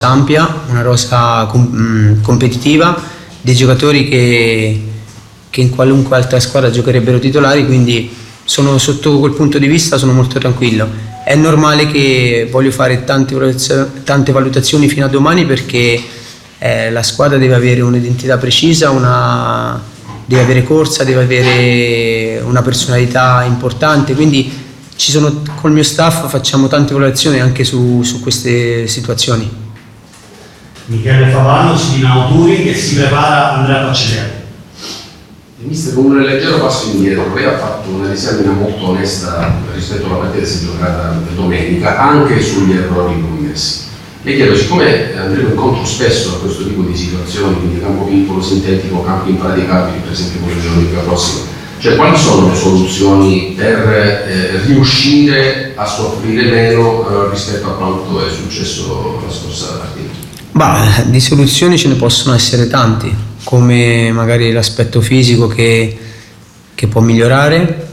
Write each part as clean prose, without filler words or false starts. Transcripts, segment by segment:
ampia, una rosa competitiva, dei giocatori che in qualunque altra squadra giocherebbero titolari, quindi sotto quel punto di vista sono molto tranquillo. È normale che voglio fare tante valutazioni fino a domani, perché la squadra deve avere un'identità precisa, deve avere corsa, deve avere una personalità importante, quindi col mio staff facciamo tante valutazioni anche su queste situazioni. Michele Favano, Sidina Auturi, che si prepara Andrea Paccidelli. Il mister, con un leggero passo indietro, lei ha fatto una disamina molto onesta rispetto alla partita che si è giocata domenica, anche sugli errori commessi. Le chiedo, siccome andremo incontro spesso a questo tipo di situazioni, quindi campo piccolo, sintetico, campi impraticabili, per esempio come la domenica prossima, cioè quali sono le soluzioni per riuscire a soffrire meno rispetto a quanto è successo la scorsa partita? Di soluzioni ce ne possono essere tanti, come magari l'aspetto fisico che può migliorare.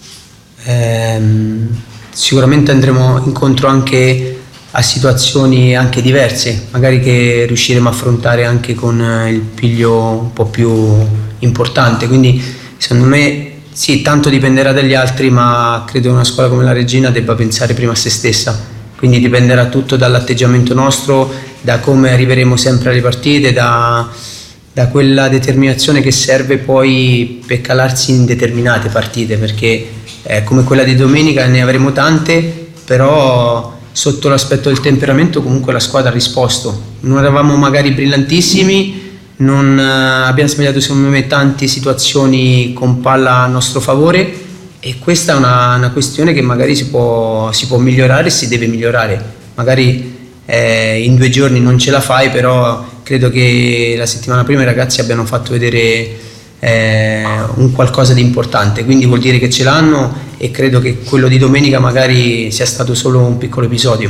Sicuramente andremo incontro anche a situazioni anche diverse, magari che riusciremo a affrontare anche con il piglio un po' più importante, quindi secondo me sì, tanto dipenderà dagli altri, ma credo che una squadra come la Regina debba pensare prima a se stessa, quindi dipenderà tutto dall'atteggiamento nostro, da come arriveremo sempre alle partite, da quella determinazione che serve poi per calarsi in determinate partite, perché come quella di domenica ne avremo tante, però sotto l'aspetto del temperamento comunque la squadra ha risposto. Non eravamo magari brillantissimi, non abbiamo sbagliato secondo me tante situazioni con palla a nostro favore, e questa è una questione che magari si può migliorare e si deve migliorare. Magari in 2 giorni non ce la fai, però credo che la settimana prima i ragazzi abbiano fatto vedere un qualcosa di importante, quindi vuol dire che ce l'hanno, e credo che quello di domenica magari sia stato solo un piccolo episodio.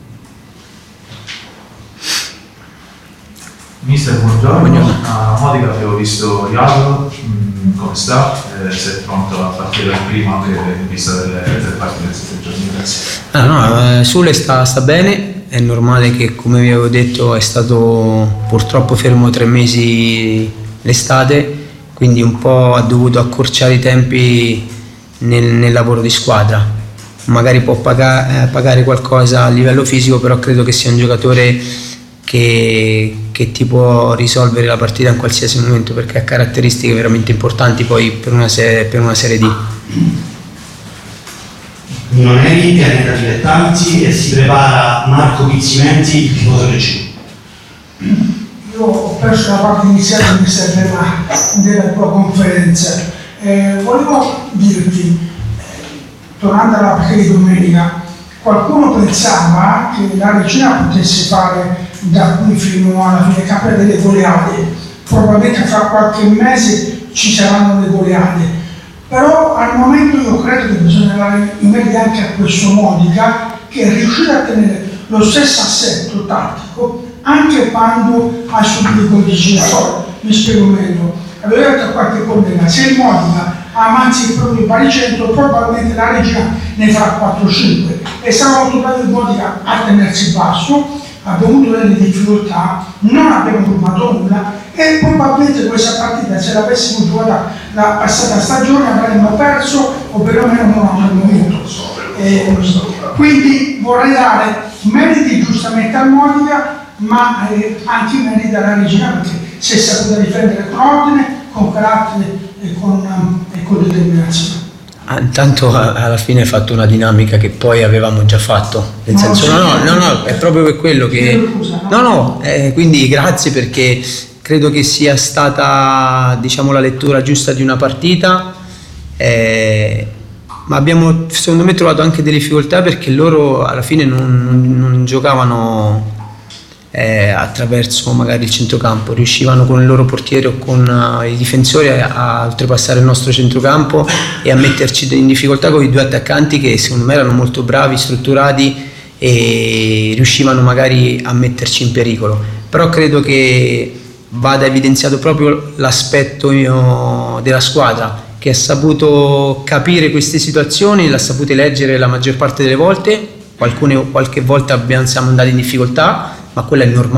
Mister, buongiorno. A Modica avevo visto Iago, come sta? Se è pronto a partire dal primo, anche in vista delle 3 partite in 7 giorni? Grazie. Sule sta bene, è normale che, come vi avevo detto, è stato purtroppo fermo 3 mesi l'estate, quindi un po' ha dovuto accorciare i tempi nel lavoro di squadra. Magari può pagare qualcosa a livello fisico, però credo che sia un giocatore che ti può risolvere la partita in qualsiasi momento, perché ha caratteristiche veramente importanti poi per una serie D. Nino Neri, pianeta dilettanti, e si prepara Marco Pizzimenti, il tifoso Regina. Io ho perso la parte iniziale della tua conferenza. Volevo dirti, tornando alla partita di domenica, qualcuno pensava che la Regina potesse fare da qui fino alla fine capre delle goleade. Probabilmente fra qualche mese ci saranno le goleade, però al momento io credo che bisogna dare in merito anche a questo Modica, che è riuscito a tenere lo stesso assetto tattico anche quando ha subito i gol di Ginocchio. Mi spiego meglio. Avevo detto a qualche collega, se il Modica avanzi il proprio baricentro, probabilmente la Regina ne farà 4-5, e sarà molto bravo il Modica a tenersi basso. Abbiamo avuto delle difficoltà, non abbiamo rubato nulla, e probabilmente questa partita, se l'avessimo giocata la passata stagione, avremmo perso, o perlomeno non avremmo vinto. Quindi vorrei dare meriti giustamente al Modica, ma anche i meriti alla Regina, perché si è saputa difendere con ordine, con carattere e con determinazione. Intanto alla fine hai fatto una dinamica che poi avevamo già fatto, nel senso no, è proprio per quello che quindi grazie, perché credo che sia stata, diciamo, la lettura giusta di una partita, ma abbiamo secondo me trovato anche delle difficoltà, perché loro alla fine non giocavano attraverso magari il centrocampo, riuscivano con il loro portiere o con i difensori a oltrepassare il nostro centrocampo e a metterci in difficoltà con i 2 attaccanti, che secondo me erano molto bravi, strutturati, e riuscivano magari a metterci in pericolo. Però credo che vada evidenziato proprio l'aspetto della squadra, che ha saputo capire queste situazioni, l'ha sapute leggere la maggior parte delle volte. Qualche volta siamo andati in difficoltà, ma quella è normale.